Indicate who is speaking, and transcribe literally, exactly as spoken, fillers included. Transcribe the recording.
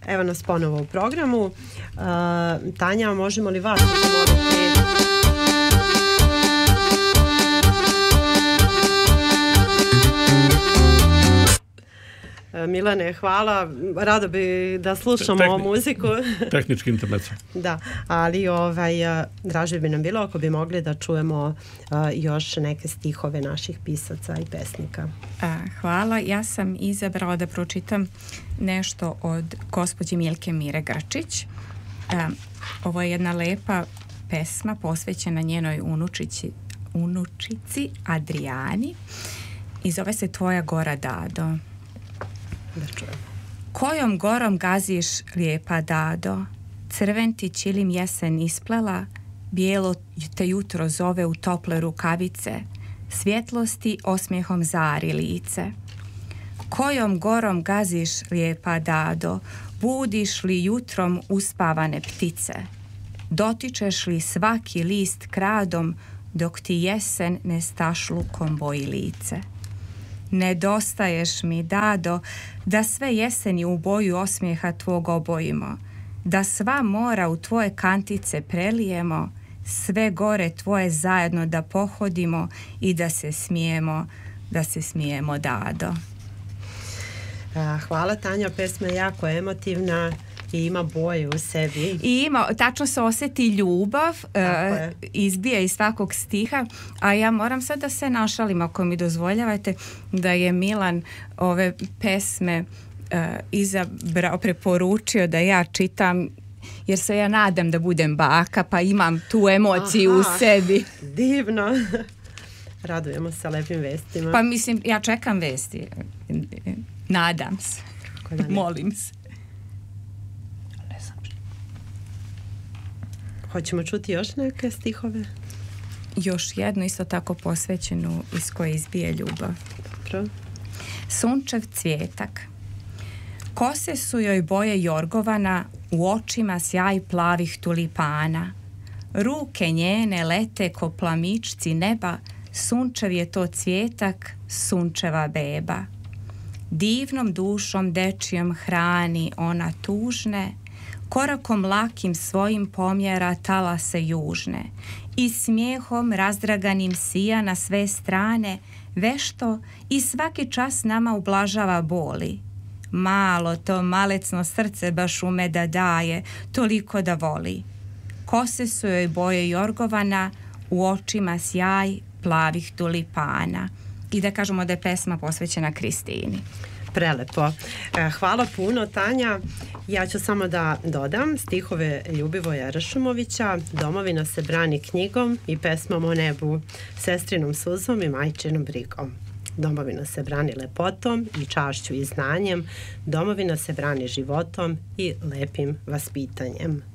Speaker 1: Evo nas ponovo u programu. Uh, Tanja, možemo li vas pomoliti? Milane, hvala. Rado bi da slušamo Tehni, muziku.
Speaker 2: Tehnički internet.
Speaker 1: Da, ali ovaj, draže bi nam bilo ako bi mogli da čujemo uh, još neke stihove naših pisaca i pesnika.
Speaker 3: A, hvala. Ja sam izabrala da pročitam nešto od gospođe Milke Mire Grčić. A, ovo je jedna lepa pesma posvećena njenoj unučici, unučici Adrijani i zove se Tvoja gora Dado.
Speaker 1: Da čujem.
Speaker 3: Kojom gorom gaziš, lijepa Dado? Crven ti čilim jesen isplela, bijelo te jutro zove u tople rukavice, svjetlosti osmijehom zari lice. Kojom gorom gaziš, lijepa Dado? Budiš li jutrom uspavane ptice? Dotičeš li svaki list kradom, dok ti jesen nestašlukom boji lice? Nedostaješ mi, Dado, da sve jeseni u boju osmijeha tvog obojimo, da sva mora u tvoje kantice prelijemo, sve gore tvoje zajedno da pohodimo i da se smijemo, da se smijemo, Dado.
Speaker 1: Hvala, Tanja, pesma je jako emotivna i ima boje u sebi.
Speaker 3: I ima, tačno se osjeti ljubav, uh, izbija iz svakog stiha, a ja moram sad da se našalim, ako mi dozvoljavate, da je Milan ove pesme uh, izabrao, preporučio da ja čitam, jer se ja nadam da budem baka, pa imam tu emociju Aha, u sebi.
Speaker 1: Divno. Radujemo se lepim vestima.
Speaker 3: Pa mislim, ja čekam vesti. Nadam se. Molim se.
Speaker 1: Hoćemo čuti još neke stihove?
Speaker 3: Još jednu isto tako posvećenu iz koje izbije ljubav.
Speaker 1: Dobro.
Speaker 3: Sunčev cvjetak. Kose su joj boje jorgovana, u očima sjaj plavih tulipana. Ruke njene lete ko plamičci neba, sunčev je to cvjetak, sunčeva beba. Divnom dušom dečijom hrani ona tužne, korakom lakim svojim pomjera talase južne i smijehom razdraganim sija na sve strane, vešto i svaki čas nama ublažava boli. Malo to malecno srce baš ume da daje, toliko da voli. Kose su joj boje jorgovana, u očima sjaj plavih tulipana. I da kažemo da je pesma posvećena Kristini.
Speaker 1: Prelepo. Hvala puno, Tanja. Ja ću samo da dodam stihove Ljubivoja Ršumovića. Domovina se brani knjigom i pesmom o nebu, sestrinom suzom i majčinom brigom. Domovina se brani lepotom i čašću i znanjem. Domovina se brani životom i lepim vaspitanjem.